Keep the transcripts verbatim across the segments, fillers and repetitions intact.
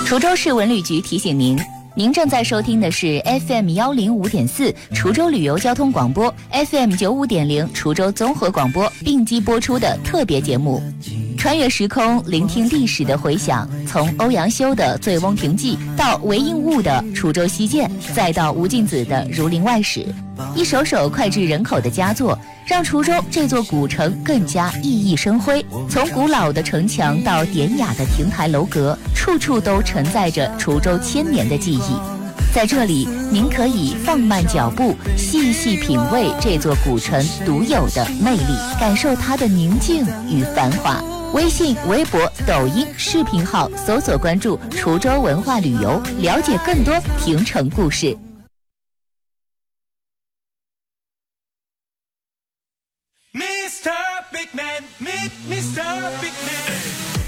滁州市文旅局提醒您，您正在收听的是 F M 一零五点四 滁州旅游交通广播 F M 九十五点零 滁州综合广播并机播出的特别节目，穿越时空，聆听历史的回响，从欧阳修的《醉翁亭记》到韦应物的《滁州西涧》，再到吴敬梓的《儒林外史》，一首首脍炙人口的佳作，让滁州这座古城更加熠熠生辉。从古老的城墙到典雅的亭台楼阁，处处都承载着滁州千年的记忆。在这里，您可以放慢脚步，细细品味这座古城独有的魅力，感受它的宁静与繁华。微信、微博、抖音、视频号搜索关注滁州文化旅游，了解更多亭城故事。 Mister Big Man, Mister Big Man。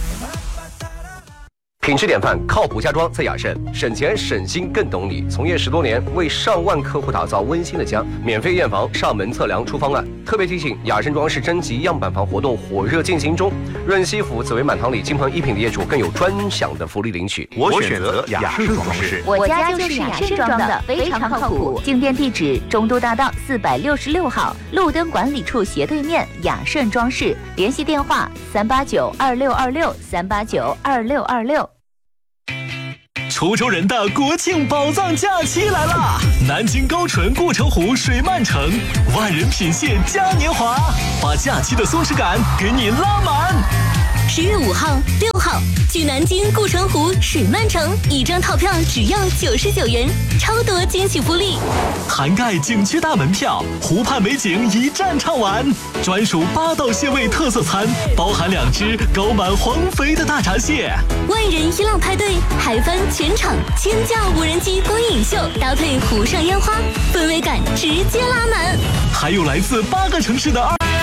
品质典范，靠谱家装在雅盛，省钱省心更懂你。从业十多年，为上万客户打造温馨的家，免费验房、上门测量出方案。特别提醒，雅盛装饰征集样板房活动火热进行中，润西府、紫薇满堂里金鹏一品的业主更有专享的福利领取。 我选择雅盛装饰， 我家就是雅盛装的，非常靠谱。进店地址：中都大道四百六十六号，路灯管理处斜对面，雅盛装饰。联系电话：三八九二六二六三八九二六二六。 滁州人的国庆宝藏假期来了！南京高淳顾城湖水漫城，万人品蟹嘉年华，把假期的松弛感给你拉满。 十月五号、六号，去南京顾城湖水漫城，一张套票只要九十九元，超多惊喜福利， 涵盖景区大门票、湖畔美景一站畅玩，专属八道蟹味特色餐，包含两只高满黄肥的大闸蟹。 万人一浪派对，海帆全场千架无人机观影秀，搭配湖上烟花，氛围感直接拉满。 还有来自八个城市的二。